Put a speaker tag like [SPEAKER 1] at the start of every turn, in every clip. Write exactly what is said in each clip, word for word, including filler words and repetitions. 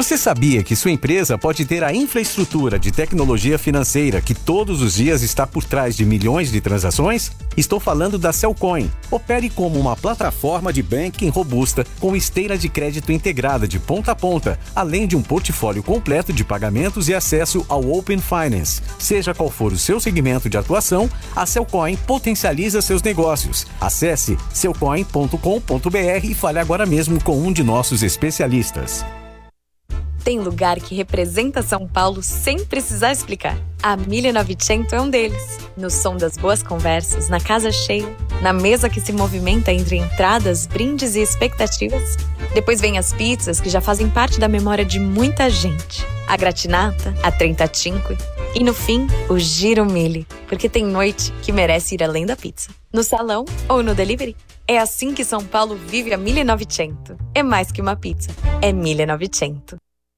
[SPEAKER 1] Você sabia que sua empresa pode ter a infraestrutura de tecnologia financeira que todos os dias está por trás de milhões de transações? Estou falando da Cellcoin. Opere como uma plataforma de banking robusta com esteira de crédito integrada de ponta a ponta, além de um portfólio completo de pagamentos e acesso ao Open Finance. Seja qual for o seu segmento de atuação, a Cellcoin potencializa seus negócios. Acesse cellcoin ponto com ponto b r e fale agora mesmo com um de nossos especialistas.
[SPEAKER 2] Tem lugar que representa São Paulo sem precisar explicar. A mille novecento é um deles. No som das boas conversas, na casa cheia, na mesa que se movimenta entre entradas, brindes e expectativas. Depois vem as pizzas que já fazem parte da memória de muita gente. A gratinata, a trentacinque e, no fim, o giro mille. Porque tem noite que merece ir além da pizza. No salão ou no delivery. É assim que São Paulo vive a mille novecento. É mais que uma pizza. É mille novecento.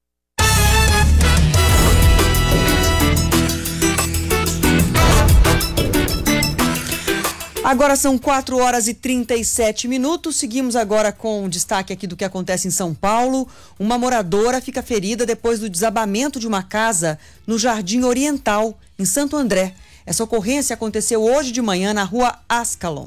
[SPEAKER 3] Agora são quatro horas e trinta e sete minutos. Seguimos agora com o destaque aqui do que acontece em São Paulo. Uma moradora fica ferida depois do desabamento de uma casa no Jardim Oriental, em Santo André. Essa ocorrência aconteceu hoje de manhã na rua Ascalon.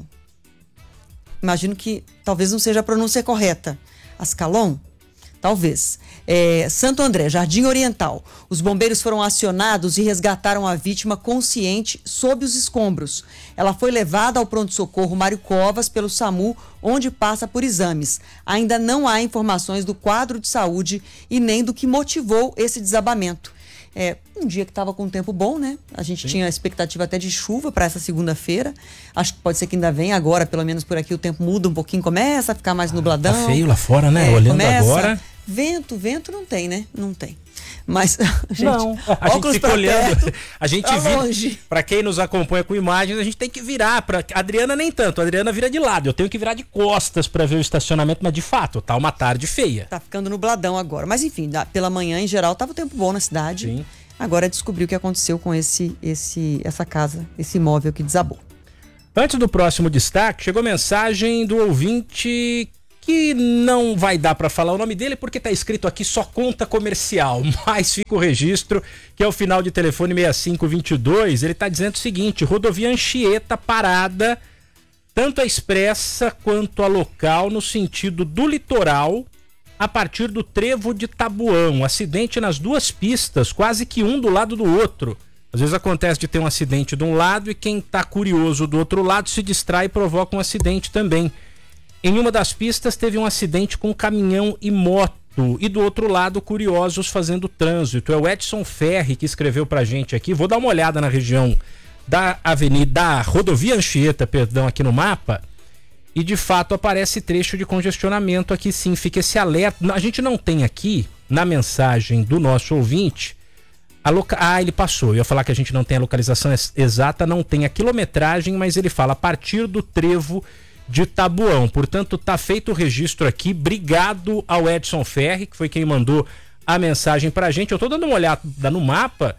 [SPEAKER 3] Imagino que talvez não seja a pronúncia correta. Ascalon? Talvez. É, Santo André, Jardim Oriental. Os bombeiros foram acionados e resgataram a vítima consciente sob os escombros. Ela foi levada ao pronto-socorro Mário Covas pelo SAMU, onde passa por exames. Ainda não há informações do quadro de saúde e nem do que motivou esse desabamento. É, um dia que estava com um tempo bom, né? A gente Sim. tinha a expectativa até de chuva para essa segunda-feira. Acho que pode ser que ainda venha agora, pelo menos por aqui o tempo muda um pouquinho, começa a ficar mais nubladão.
[SPEAKER 4] Tá feio lá fora, né?
[SPEAKER 3] É,
[SPEAKER 4] Olhando
[SPEAKER 3] começa.
[SPEAKER 4] agora.
[SPEAKER 3] Vento, vento não tem, né? Não tem. Mas, gente,
[SPEAKER 4] não, a gente fica olhando, perto, a gente
[SPEAKER 3] tá
[SPEAKER 4] vira, para quem nos acompanha com imagens, a gente tem que virar, pra, a Adriana nem tanto, a Adriana vira de lado, eu tenho que virar de costas para ver o estacionamento, mas de fato, tá uma tarde feia.
[SPEAKER 3] Tá ficando nubladão agora, mas enfim, pela manhã em geral tava o tempo bom na cidade.
[SPEAKER 4] Sim.
[SPEAKER 3] Agora descobriu o que aconteceu com esse, esse, essa casa, esse imóvel que desabou.
[SPEAKER 4] Antes do próximo destaque, chegou mensagem do ouvinte que não vai dar para falar o nome dele porque tá escrito aqui só conta comercial, mas fica o registro, que é o final de telefone sessenta e cinco vinte e dois, ele tá dizendo o seguinte: rodovia Anchieta parada, tanto a expressa quanto a local no sentido do litoral, a partir do trevo de Tabuão, acidente nas duas pistas, quase que um do lado do outro. Às vezes acontece de ter um acidente de um lado e quem tá curioso do outro lado se distrai e provoca um acidente também. Em uma das pistas teve um acidente com caminhão e moto e do outro lado curiosos fazendo trânsito. É o Edson Ferri que escreveu pra gente aqui. Vou dar uma olhada na região da avenida, da rodovia Anchieta, perdão, aqui no mapa. E de fato aparece trecho de congestionamento aqui sim, fica esse alerta. A gente não tem aqui, na mensagem do nosso ouvinte, a loca... ah, ele passou. Eu ia falar que a gente não tem a localização exata, não tem a quilometragem, mas ele fala a partir do trevo de Tabuão. Portanto, tá feito o registro aqui. Obrigado ao Edson Ferri, que foi quem mandou a mensagem pra gente. Eu tô dando uma olhada no mapa.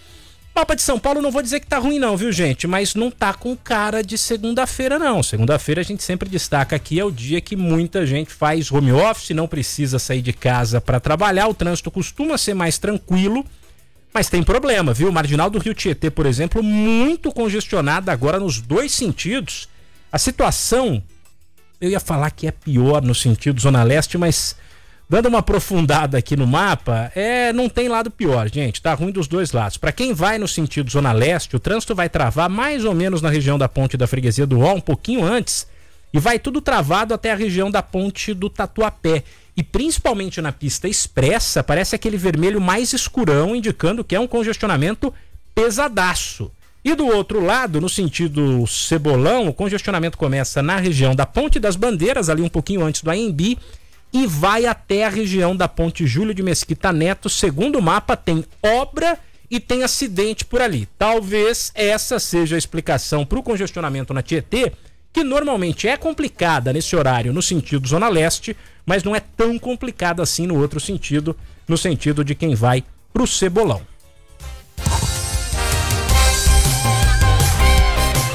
[SPEAKER 4] O mapa de São Paulo não vou dizer que tá ruim não, viu, gente? Mas não tá com cara de segunda-feira, não. Segunda-feira a gente sempre destaca aqui, é o dia que muita gente faz home office, não precisa sair de casa para trabalhar. O trânsito costuma ser mais tranquilo, mas tem problema, viu? Marginal do Rio Tietê, por exemplo, muito congestionada agora nos dois sentidos. A situação, eu ia falar que é pior no sentido Zona Leste, mas dando uma aprofundada aqui no mapa, é, não tem lado pior, gente, tá ruim dos dois lados. Para quem vai no sentido Zona Leste, o trânsito vai travar mais ou menos na região da ponte da Freguesia do Ó, um pouquinho antes, e vai tudo travado até a região da ponte do Tatuapé. E principalmente na pista expressa, parece aquele vermelho mais escurão, indicando que é um congestionamento pesadaço. E do outro lado, no sentido Cebolão, o congestionamento começa na região da Ponte das Bandeiras, ali um pouquinho antes do Anhembi, e vai até a região da Ponte Júlio de Mesquita Neto. Segundo o mapa, tem obra e tem acidente por ali. Talvez essa seja a explicação para o congestionamento na Tietê, que normalmente é complicada nesse horário no sentido Zona Leste, mas não é tão complicada assim no outro sentido, no sentido de quem vai para o Cebolão.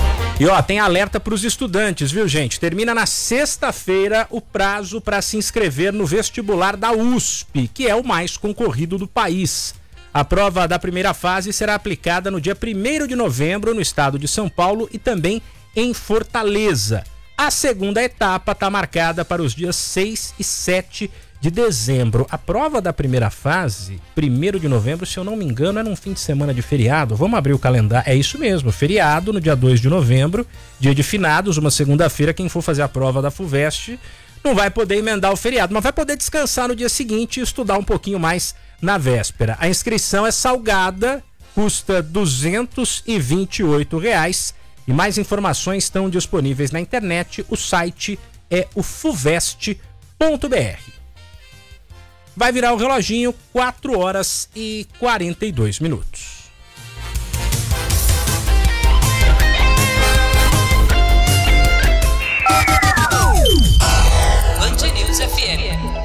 [SPEAKER 4] E ó, tem alerta para os estudantes, viu, gente? Termina na sexta-feira o prazo para se inscrever no vestibular da U S P, que é o mais concorrido do país. A prova da primeira fase será aplicada no dia primeiro de novembro no estado de São Paulo e também em Fortaleza. A segunda etapa está marcada para os dias seis e sete de dezembro. A prova da primeira fase, primeiro de novembro, se eu não me engano, é num fim de semana de feriado. Vamos abrir o calendário. É isso mesmo, feriado no dia dois de novembro, dia de finados, uma segunda-feira. Quem for fazer a prova da FUVEST não vai poder emendar o feriado, mas vai poder descansar no dia seguinte e estudar um pouquinho mais na véspera. A inscrição é salgada, custa duzentos e vinte e oito reais. E mais informações estão disponíveis na internet. O site é o fuvest ponto b r. Vai virar o reloginho, quatro horas e quarenta e dois minutos.
[SPEAKER 5] Band News F M.